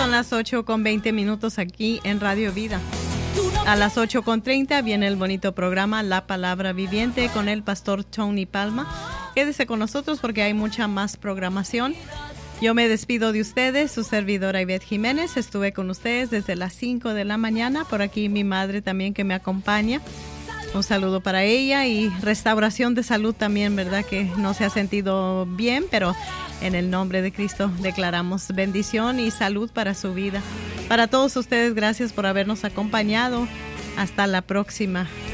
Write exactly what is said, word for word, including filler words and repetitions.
Son las ocho con veinte minutos aquí en Radio Vida. A las ocho con treinta viene el bonito programa La Palabra Viviente con el pastor Tony Palma. Quédese con nosotros porque hay mucha más programación. Yo me despido de ustedes, su servidora Ivette Jiménez. Estuve con ustedes desde las cinco de la mañana. Por aquí mi madre también que me acompaña. Un saludo para ella y restauración de salud también, ¿verdad? Que no se ha sentido bien, pero en el nombre de Cristo declaramos bendición y salud para su vida. Para todos ustedes, gracias por habernos acompañado. Hasta la próxima.